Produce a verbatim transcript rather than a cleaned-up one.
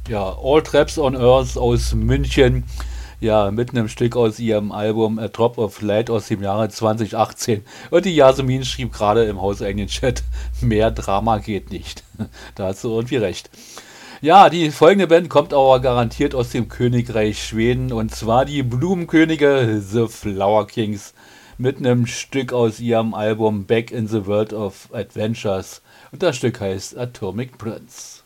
Ja, All Traps on Earth aus München. Ja, mit einem Stück aus ihrem Album A Drop of Light aus dem Jahre zwanzig achtzehn. Und die Jasmin schrieb gerade im hauseigenen Chat, mehr Drama geht nicht. Da hast du irgendwie recht. Ja, die folgende Band kommt aber garantiert aus dem Königreich Schweden. Und zwar die Blumenkönige The Flower Kings. Mit einem Stück aus ihrem Album Back in the World of Adventures. Und das Stück heißt Atomic Prince.